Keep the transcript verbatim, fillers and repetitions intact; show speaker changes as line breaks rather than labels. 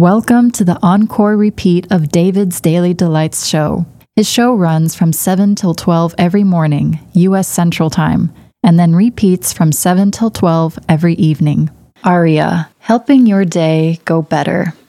Welcome to the encore repeat of David's Daily Delights show. His show runs from seven till twelve every morning, U S Central Time, and then repeats from seven till twelve every evening. Aria, helping your day go better.